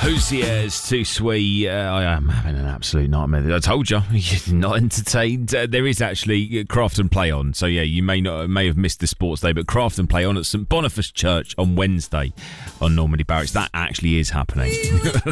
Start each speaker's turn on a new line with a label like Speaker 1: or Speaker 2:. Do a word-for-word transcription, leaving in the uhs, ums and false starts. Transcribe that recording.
Speaker 1: Hosiers, Too Sweet. Uh, I am having an absolute nightmare. I told you, you're not entertained. Uh, there is actually Craft and Play on. So, yeah, you may not may have missed the sports day, but Craft and Play on at St Boniface Church on Wednesday on Normandy Barracks. That actually is happening.